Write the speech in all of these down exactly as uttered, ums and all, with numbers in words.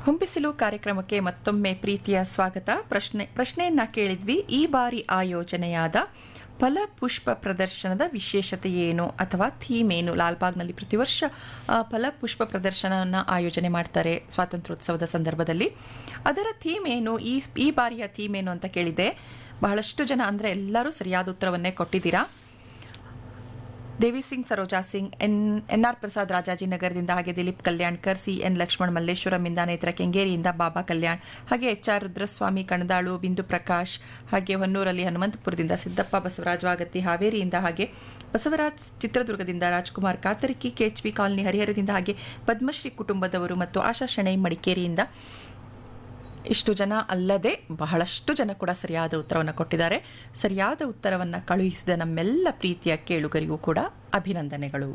ಹೊಂಬಿಸಿಲು ಕಾರ್ಯಕ್ರಮಕ್ಕೆ ಮತ್ತೊಮ್ಮೆ ಪ್ರೀತಿಯ ಸ್ವಾಗತ. ಪ್ರಶ್ನೆ ಪ್ರಶ್ನೆಯನ್ನ ಕೇಳಿದ್ವಿ. ಈ ಬಾರಿ ಆಯೋಜನೆಯಾದ ಫಲಪುಷ್ಪ ಪ್ರದರ್ಶನದ ವಿಶೇಷತೆ ಏನು ಅಥವಾ ಥೀಮ್ ಏನು? ಲಾಲ್ಬಾಗ್ನಲ್ಲಿ ಪ್ರತಿ ವರ್ಷ ಫಲಪುಷ್ಪ ಪ್ರದರ್ಶನವನ್ನು ಆಯೋಜನೆ ಮಾಡ್ತಾರೆ ಸ್ವಾತಂತ್ರ್ಯೋತ್ಸವದ ಸಂದರ್ಭದಲ್ಲಿ. ಅದರ ಥೀಮ್ ಏನು, ಈ ಈ ಬಾರಿಯ ಥೀಮ್ ಏನು ಅಂತ ಕೇಳಿದೆ. ಬಹಳಷ್ಟು ಜನ ಅಂದರೆ ಎಲ್ಲರೂ ಸರಿಯಾದ ಉತ್ತರವನ್ನೇ ಕೊಟ್ಟಿದ್ದೀರಾ. ದೇವಿ Singh, Saroja Singh, N N R Prasad ರಾಜಾಜಿನಗರದಿಂದ, ಹಾಗೆ ದಿಲೀಪ್ ಕಲ್ಯಾಣ್ಕರ್, ಸಿ ಎನ್ ಲಕ್ಷ್ಮಣ್ ಮಲ್ಲೇಶ್ವರಮಿಂದ, ನೇತ್ರ ಕೆಂಗೇರಿಯಿಂದ ಬಾಬಾ ಕಲ್ಯಾಣ್, ಹಾಗೆ ಎಚ್ ಆರ್ ರುದ್ರಸ್ವಾಮಿ ಕಣದಾಳು, ಬಿಂದು ಪ್ರಕಾಶ್, ಹಾಗೆ ಹೊನ್ನೂರಲ್ಲಿ ಹನುಮಂತಪುರದಿಂದ ಸಿದ್ದಪ್ಪ ಬಸವರಾಜ್ ವಾಗತ್ತಿ, ಹಾವೇರಿಯಿಂದ, ಹಾಗೆ ಬಸವರಾಜ್ ಚಿತ್ರದುರ್ಗದಿಂದ, Rajkumar Katarki, K H B colony ಹರಿಹರದಿಂದ, ಹಾಗೆ ಪದ್ಮಶ್ರೀ ಕುಟುಂಬದವರು ಮತ್ತು ಆಶಾ ಶೆಣೈ ಮಡಿಕೇರಿಯಿಂದ. ಇಷ್ಟು ಜನ ಅಲ್ಲದೆ ಬಹಳಷ್ಟು ಜನ ಕೂಡ ಸರಿಯಾದ ಉತ್ತರವನ್ನು ಕೊಟ್ಟಿದ್ದಾರೆ. ಸರಿಯಾದ ಉತ್ತರವನ್ನು ಕಳುಹಿಸಿದ ನಮ್ಮೆಲ್ಲ ಪ್ರೀತಿಯ ಕೇಳುಗರಿಗೂ ಕೂಡ ಅಭಿನಂದನೆಗಳು.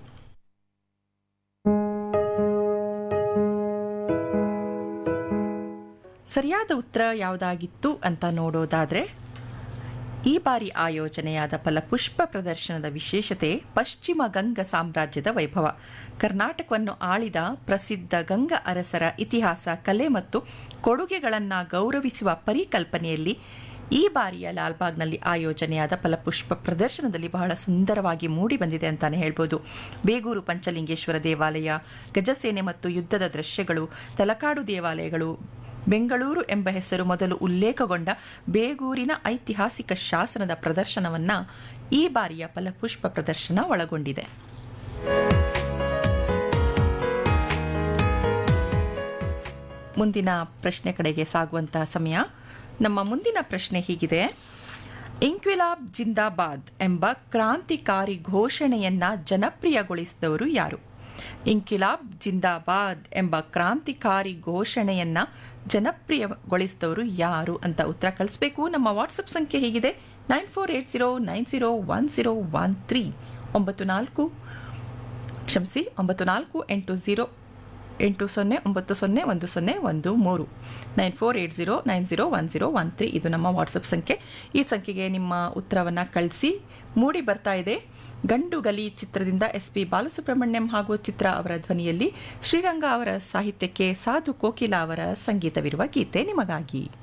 ಸರಿಯಾದ ಉತ್ತರ ಯಾವುದಾಗಿತ್ತು ಅಂತ ನೋಡೋದಾದ್ರೆ, ಈ ಬಾರಿ ಆಯೋಜನೆಯಾದ ಫಲಪುಷ್ಪ ಪ್ರದರ್ಶನದ ವಿಶೇಷತೆ ಪಶ್ಚಿಮ ಗಂಗ ಸಾಮ್ರಾಜ್ಯದ ವೈಭವ. ಕರ್ನಾಟಕವನ್ನು ಆಳಿದ ಪ್ರಸಿದ್ಧ ಗಂಗ ಅರಸರ ಇತಿಹಾಸ, ಕಲೆ ಮತ್ತು ಕೊಡುಗೆಗಳನ್ನು ಗೌರವಿಸುವ ಪರಿಕಲ್ಪನೆಯಲ್ಲಿ ಈ ಬಾರಿಯ ಲಾಲ್ಬಾಗ್ನಲ್ಲಿ ಆಯೋಜನೆಯಾದ ಫಲಪುಷ್ಪ ಪ್ರದರ್ಶನದಲ್ಲಿ ಬಹಳ ಸುಂದರವಾಗಿ ಮೂಡಿ ಬಂದಿದೆ ಅಂತಾನೆ ಹೇಳ್ಬೋದು. ಬೇಗೂರು ಪಂಚಲಿಂಗೇಶ್ವರ ದೇವಾಲಯ, ಗಜಸೇನೆ ಮತ್ತು ಯುದ್ಧದ ದೃಶ್ಯಗಳು, ತಲಕಾಡು ದೇವಾಲಯಗಳು, ಬೆಂಗಳೂರು ಎಂಬ ಹೆಸರು ಮೊದಲು ಉಲ್ಲೇಖಗೊಂಡ ಬೇಗೂರಿನ ಐತಿಹಾಸಿಕ ಶಾಸನದ ಪ್ರದರ್ಶನವನ್ನು ಈ ಬಾರಿಯ ಫಲಪುಷ್ಪ ಪ್ರದರ್ಶನ ಒಳಗೊಂಡಿದೆ. ಮುಂದಿನ ಪ್ರಶ್ನೆ ಕಡೆಗೆ ಸಾಗುವಂತ ಸಮಯ. ನಮ್ಮ ಮುಂದಿನ ಪ್ರಶ್ನೆ ಹೀಗಿದೆ: ಇಂಕ್ವಿಲಾಬ್ ಜಿಂದಾಬಾದ್ ಎಂಬ ಕ್ರಾಂತಿಕಾರಿ ಘೋಷಣೆಯನ್ನ ಜನಪ್ರಿಯಗೊಳಿಸಿದವರು ಯಾರು? ಇಂಕ್ವಿಲಾಬ್ ಜಿಂದಾಬಾದ್ ಎಂಬ ಕ್ರಾಂತಿಕಾರಿ ಘೋಷಣೆಯನ್ನ ಜನಪ್ರಿಯಗೊಳಿಸಿದವರು ಯಾರು ಅಂತ ಉತ್ತರ ಕಳಿಸ್ಬೇಕು. ನಮ್ಮ ವಾಟ್ಸಪ್ ಸಂಖ್ಯೆ ಹೀಗಿದೆ: nine four eight zero nine zero one zero one three ಒಂಬತ್ತು ನಾಲ್ಕು ಕ್ಷಮಿಸಿ ಒಂಬತ್ತು ನಾಲ್ಕು ಎಂಟು ಜೀರೋ ಎಂಟು ಸೊನ್ನೆ ಒಂಬತ್ತು ಸೊನ್ನೆ ಒಂದು ಸೊನ್ನೆ ಒಂದು ಮೂರು nine four eight zero nine zero one zero one three ಇದು ನಮ್ಮ ವಾಟ್ಸಪ್ ಸಂಖ್ಯೆ. ಈ ಸಂಖ್ಯೆಗೆ ನಿಮ್ಮ ಉತ್ತರವನ್ನು ಕಳಿಸಿ. ಮೂಡಿ ಬರ್ತಾ ಇದೆ ಗಂಡು ಗಲಿ ಚಿತ್ರದಿಂದ ಎಸ್ ಪಿ ಬಾಲಸುಬ್ರಹ್ಮಣ್ಯಂ ಹಾಗೂ ಚಿತ್ರ ಅವರ ಧ್ವನಿಯಲ್ಲಿ ಶ್ರೀರಂಗ ಅವರ ಸಾಹಿತ್ಯಕ್ಕೆ ಸಾಧು ಕೋಕಿಲ ಅವರ ಸಂಗೀತವಿರುವ ಗೀತೆ ನಿಮಗಾಗಿ.